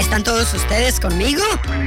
¿Están todos ustedes conmigo?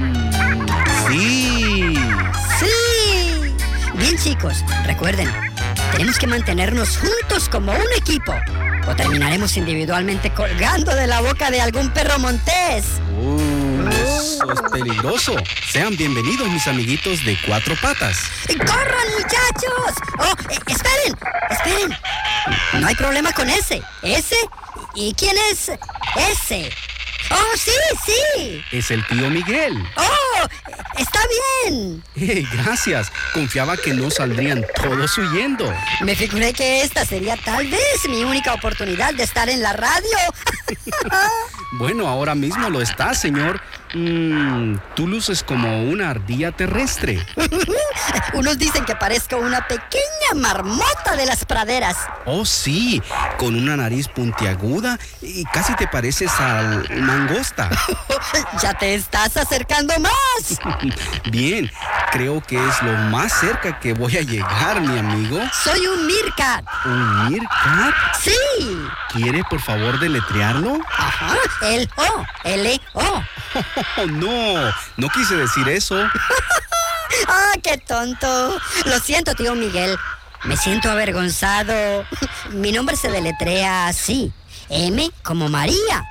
Sí. ¡Sí! Bien, chicos, recuerden, tenemos que mantenernos juntos como un equipo, o terminaremos individualmente colgando de la boca de algún perro montés. Eso es peligroso. Sean bienvenidos, mis amiguitos de cuatro patas. ¡Corran, muchachos! ¡Oh, esperen! No hay problema con ese. ¿Ese? ¿Y quién es ese? ¡Oh, sí! Es el tío Miguel. ¡Oh, está bien! Gracias. Confiaba que no saldrían todos huyendo. Me figuré que esta sería tal vez mi única oportunidad de estar en la radio. Bueno, ahora mismo lo está, señor. Tú luces como una ardilla terrestre. Unos dicen que parezco una pequeña marmota de las praderas. Oh, sí, con una nariz puntiaguda y casi te pareces al mangosta. Ya te estás acercando más. Bien, creo que es lo más cerca que voy a llegar, mi amigo. Soy un meerkat. ¿Un meerkat? Sí. ¿Quiere, por favor, deletrearlo? Ajá, L-O, L-O. Oh, no quise decir eso. ¡Ah, qué tonto! Lo siento, tío Miguel. Me siento avergonzado. Mi nombre se deletrea así. M como María.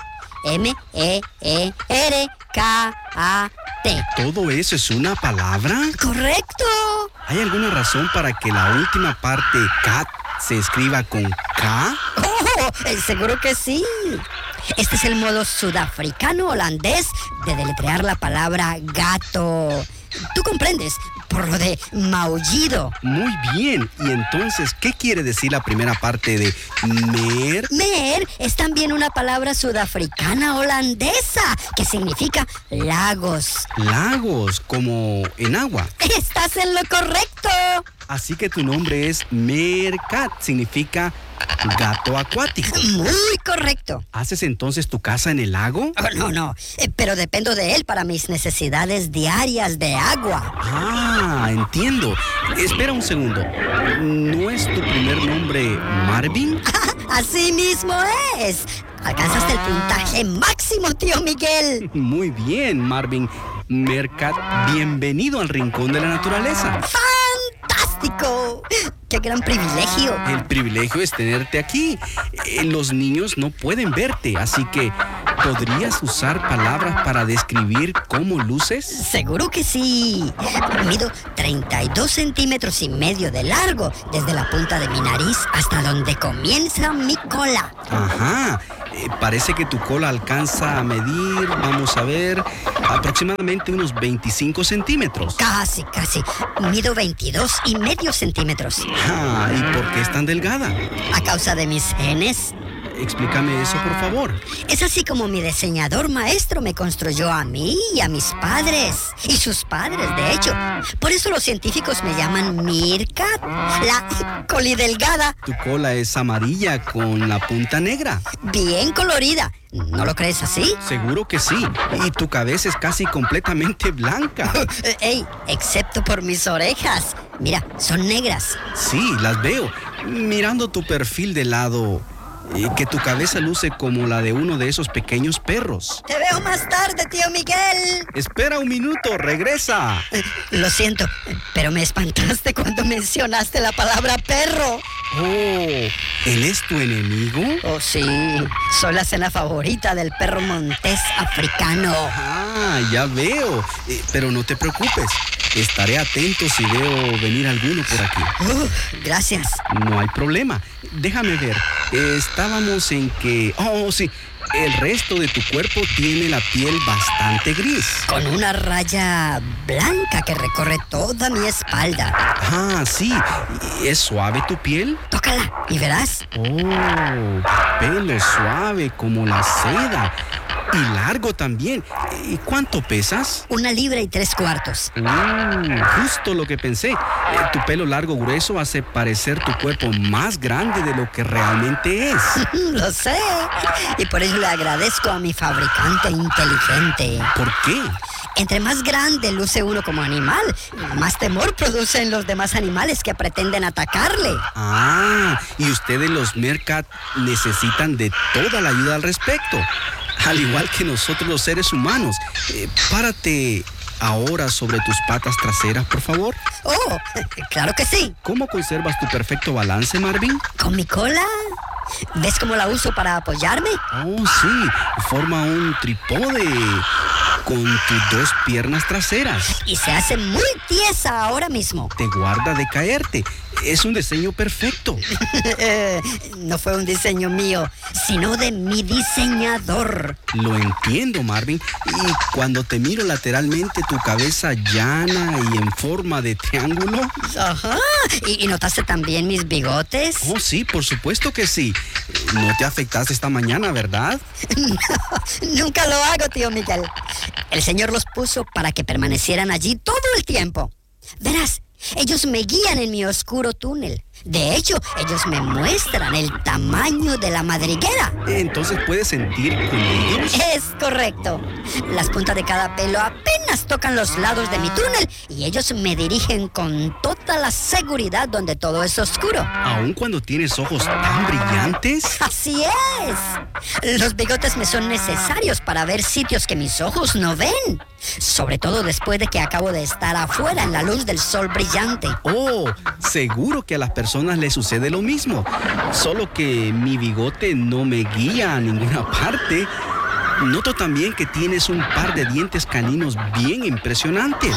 M-E-E-R-K-A-T. ¿Todo eso es una palabra? ¡Correcto! ¿Hay alguna razón para que la última parte, cat, se escriba con K? ¡Oh! Seguro que sí. Este es el modo sudafricano holandés de deletrear la palabra gato. ¿Tú comprendes? Por lo de maullido. Muy bien. ¿Y entonces qué quiere decir la primera parte de mer? Mer es también una palabra sudafricana holandesa que significa lagos. Lagos, como en agua. ¡Estás en lo correcto! Así que tu nombre es Meerkat, significa gato acuático. Muy correcto. ¿Haces entonces tu casa en el lago? Oh, no, pero dependo de él para mis necesidades diarias de agua. Ah, entiendo. Espera un segundo. ¿No es tu primer nombre Marvin? Así mismo es. Alcanzaste el puntaje máximo, tío Miguel. Muy bien, Marvin. Meerkat, bienvenido al Rincón de la Naturaleza. ¡Fantástico! ¡Qué gran privilegio! El privilegio es tenerte aquí. Los niños no pueden verte, así que ¿podrías usar palabras para describir cómo luces? Seguro que sí. Mido 32 centímetros y medio de largo, desde la punta de mi nariz hasta donde comienza mi cola. Ajá. Parece que tu cola alcanza a medir, vamos a ver, aproximadamente unos 25 centímetros. Casi. Mido 22 y medio centímetros. Ah, ¿y por qué es tan delgada? A causa de mis genes. Explícame eso, por favor. Es así como mi diseñador maestro me construyó a mí y a mis padres. Y sus padres, de hecho. Por eso los científicos me llaman Meerkat, la colidelgada. Tu cola es amarilla con la punta negra. Bien colorida. ¿No lo crees así? Seguro que sí. Y tu cabeza es casi completamente blanca. Ey, excepto por mis orejas. Mira, son negras. Sí, las veo. Mirando tu perfil de lado, que tu cabeza luce como la de uno de esos pequeños perros. Te veo más tarde, tío Miguel. Espera un minuto, regresa. Lo siento, pero me espantaste cuando mencionaste la palabra perro. Oh, ¿él es tu enemigo? Oh, sí. Soy la cena favorita del perro montés africano. Ah, ya veo. Pero no te preocupes. Estaré atento si veo venir alguno por aquí. Gracias. No hay problema. Déjame ver. Estábamos en que... Oh, sí. El resto de tu cuerpo tiene la piel bastante gris. Con una raya blanca que recorre toda mi espalda. Ah, sí. ¿Es suave tu piel? Tócala y verás. Oh, pelo suave como la seda. Y largo también. ¿Y cuánto pesas? 1 libra y 3/4. Justo lo que pensé. Tu pelo largo grueso hace parecer tu cuerpo más grande de lo que realmente es. Lo sé. Y por eso le agradezco a mi fabricante inteligente. ¿Por qué? Entre más grande luce uno como animal, más temor producen los demás animales que pretenden atacarle. Ah, y ustedes los Meerkat necesitan de toda la ayuda al respecto. al igual que nosotros los seres humanos. Párate ahora sobre tus patas traseras, por favor. Oh, claro que sí. ¿Cómo conservas tu perfecto balance, Marvin? ¿Con mi cola? ¿Ves cómo la uso para apoyarme? Oh, sí. Forma un trípode con tus dos piernas traseras. Y se hace muy tiesa ahora mismo. Te guarda de caerte. Es un diseño perfecto. No fue un diseño mío, sino de mi diseñador. Lo entiendo, Marvin. Y cuando te miro lateralmente, tu cabeza llana y en forma de triángulo. Ajá. ¿Y notaste también mis bigotes? Oh, sí, por supuesto que sí. No te afectaste esta mañana, ¿verdad? No, nunca lo hago, tío Miguel. El Señor los puso para que permanecieran allí todo el tiempo. Verás, ellos me guían en mi oscuro túnel. De hecho, ellos me muestran el tamaño de la madriguera. Entonces puedes sentir con ellos. Es correcto. Las puntas de cada pelo apenas tocan los lados de mi túnel y ellos me dirigen con toda la seguridad donde todo es oscuro. ¿Aun cuando tienes ojos tan brillantes? Así es. Los bigotes me son necesarios para ver sitios que mis ojos no ven. Sobre todo después de que acabo de estar afuera en la luz del sol brillante. Oh, seguro que a las personas les sucede lo mismo. Solo que mi bigote no me guía a ninguna parte. Noto también que tienes un par de dientes caninos bien impresionantes.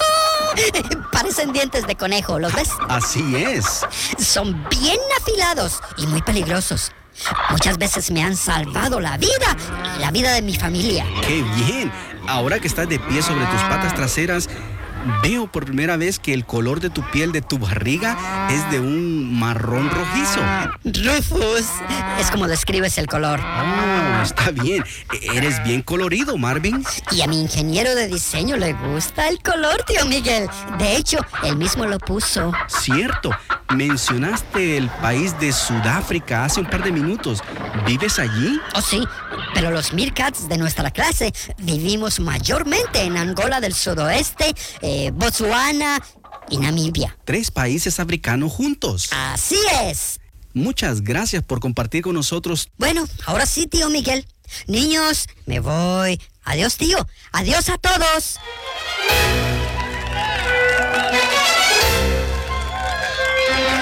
Parecen dientes de conejo, ¿los ves? Así es. Son bien afilados y muy peligrosos. Muchas veces me han salvado la vida y la vida de mi familia. ¡Qué bien! Ahora que estás de pie sobre tus patas traseras, veo por primera vez que el color de tu piel, de tu barriga, es de un marrón rojizo. Rufus, es como describes el color. Oh, está bien. Eres bien colorido, Marvin. Y a mi ingeniero de diseño le gusta el color, tío Miguel. De hecho, él mismo lo puso. Cierto. Mencionaste el país de Sudáfrica hace un par de minutos. ¿Vives allí? Oh, sí, pero los Meerkats de nuestra clase vivimos mayormente en Angola del Sudoeste, Botsuana y Namibia. 3 países africanos juntos. Así es. Muchas gracias por compartir con nosotros. Bueno, ahora sí, tío Miguel. Niños, me voy. Adiós, tío. Adiós a todos.